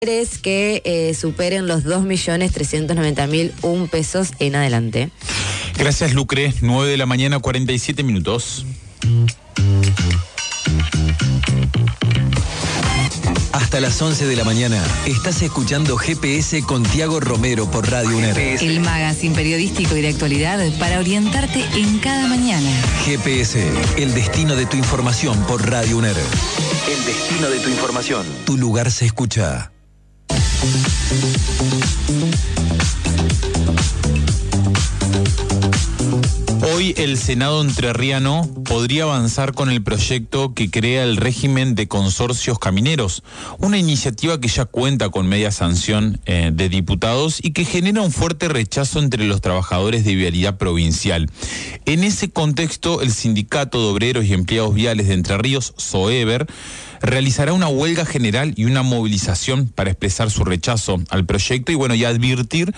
que superen los 2.390.001 pesos en adelante. Gracias, Lucre. 9 de la mañana, 47 minutos. Hasta las 11 de la mañana estás escuchando GPS con Tiago Romero por Radio UNER. El magazine periodístico y de actualidad para orientarte en cada mañana. GPS, el destino de tu información por Radio UNER. El destino de tu información. Tu lugar se escucha. Hoy el Senado entrerriano podría avanzar con el proyecto que crea el régimen de consorcios camineros, una iniciativa que ya cuenta con media sanción de diputados y que genera un fuerte rechazo entre los trabajadores de vialidad provincial. En ese contexto, el Sindicato de Obreros y Empleados Viales de Entre Ríos, SOEBER, realizará una huelga general y una movilización para expresar su rechazo al proyecto y advertir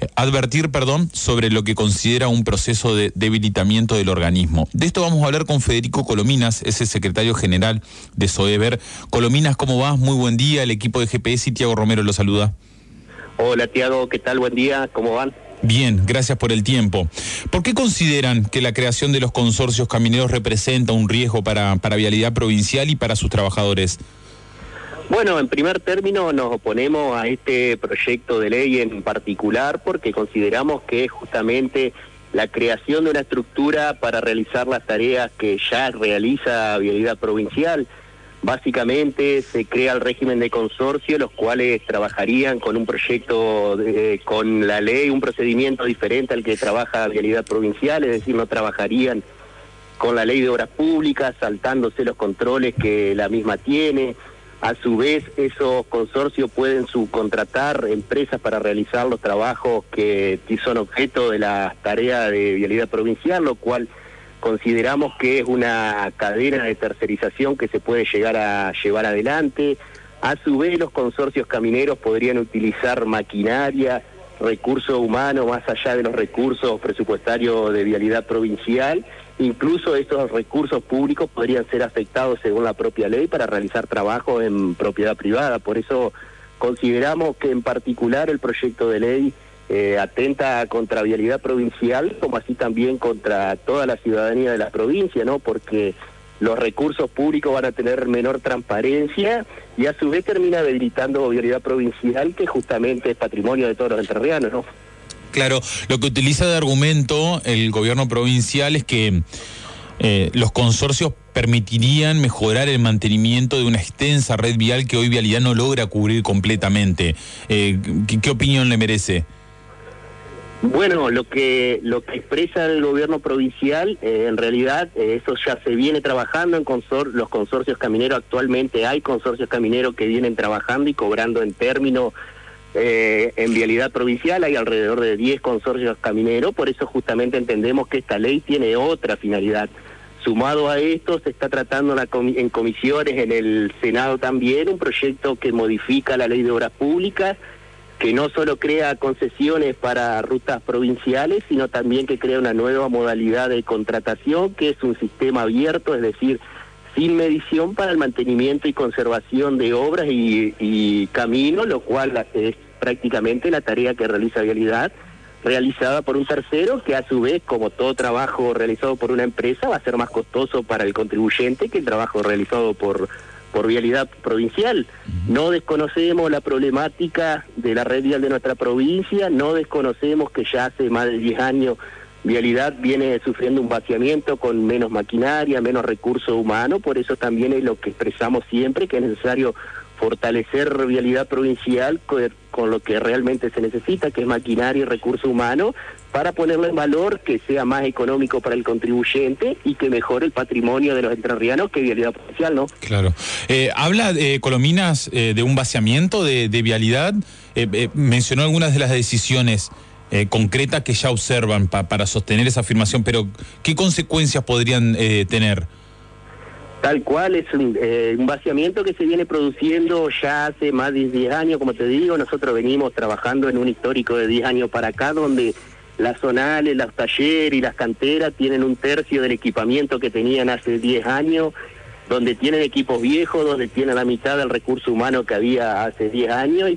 sobre lo que considera un proceso de debilitamiento del organismo. De esto vamos a hablar con Federico Colominas, es el secretario general de SOEBER. Colominas, ¿cómo vas? Muy buen día, el equipo de GPS y Tiago Romero lo saluda. Hola Tiago, ¿qué tal? Buen día, ¿cómo van? Bien, gracias por el tiempo. ¿Por qué consideran que la creación de los consorcios camineros representa un riesgo para vialidad provincial y para sus trabajadores? Bueno, en primer término nos oponemos a este proyecto de ley en particular porque consideramos que es justamente la creación de una estructura para realizar las tareas que ya realiza Vialidad Provincial. Básicamente se crea el régimen de consorcio, los cuales trabajarían con un proyecto, con la ley, un procedimiento diferente al que trabaja Vialidad Provincial, es decir, no trabajarían con la ley de obras públicas, saltándose los controles que la misma tiene. A su vez, esos consorcios pueden subcontratar empresas para realizar los trabajos que son objeto de la tarea de Vialidad Provincial, lo cual consideramos que es una cadena de tercerización que se puede llegar a llevar adelante. A su vez, los consorcios camineros podrían utilizar maquinaria, recursos humanos, más allá de los recursos presupuestarios de Vialidad Provincial. Incluso estos recursos públicos podrían ser afectados según la propia ley para realizar trabajos en propiedad privada. Por eso consideramos que en particular el proyecto de ley atenta contra Vialidad Provincial, como así también contra toda la ciudadanía de la provincia, ¿no? Porque los recursos públicos van a tener menor transparencia y a su vez termina debilitando Vialidad Provincial, que justamente es patrimonio de todos los entrerrianos, ¿no? Claro, lo que utiliza de argumento el gobierno provincial es que los consorcios permitirían mejorar el mantenimiento de una extensa red vial que hoy Vialidad no logra cubrir completamente. ¿Qué opinión le merece? Bueno, lo que expresa el gobierno provincial, en realidad eso ya se viene trabajando en los consorcios camineros. Actualmente hay consorcios camineros que vienen trabajando y cobrando en términos en Vialidad Provincial. Hay alrededor de 10 consorcios camineros, por eso justamente entendemos que esta ley tiene otra finalidad. Sumado a esto, se está tratando en comisiones, en el Senado también, un proyecto que modifica la ley de obras públicas, que no solo crea concesiones para rutas provinciales, sino también que crea una nueva modalidad de contratación, que es un sistema abierto, es decir, sin medición para el mantenimiento y conservación de obras y caminos, lo cual es prácticamente la tarea que realiza Vialidad, realizada por un tercero, que a su vez, como todo trabajo realizado por una empresa, va a ser más costoso para el contribuyente que el trabajo realizado por Vialidad Provincial. No desconocemos la problemática de la red vial de nuestra provincia, no desconocemos que ya hace más de 10 años Vialidad viene sufriendo un vaciamiento con menos maquinaria, menos recursos humanos. Por eso también es lo que expresamos siempre, que es necesario fortalecer Vialidad Provincial con lo que realmente se necesita, que es maquinaria y recursos humanos, para ponerlo en valor, que sea más económico para el contribuyente y que mejore el patrimonio de los entrerrianos, que Vialidad Provincial, ¿no? Claro. Habla, Colominas, de un vaciamiento de Vialidad. Mencionó algunas de las decisiones concretas que ya observan para sostener esa afirmación, pero ¿qué consecuencias podrían tener? Tal cual, es un vaciamiento que se viene produciendo ya hace más de 10 años, como te digo. Nosotros venimos trabajando en un histórico de 10 años para acá, donde las zonales, los talleres y las canteras tienen un tercio del equipamiento que tenían hace 10 años. donde tienen equipos viejos, donde tienen la mitad del recurso humano que había hace 10 años, y